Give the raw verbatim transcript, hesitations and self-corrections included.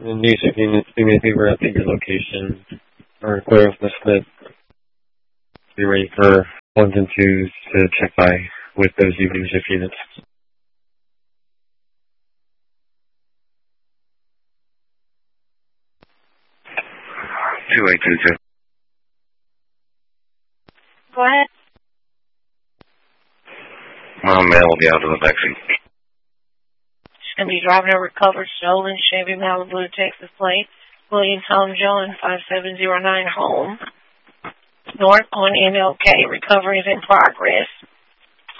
And these if you need me to wrap at your location or clear off the split. Be ready for ones and twos to check by with those evening shift units. Two eight two two. Go ahead. My mail will be out of the backseat. She's going to be driving a recovered stolen Chevy Malibu Texas plate, William Tom John five seven zero nine home, north on M L K. Recovery is in progress.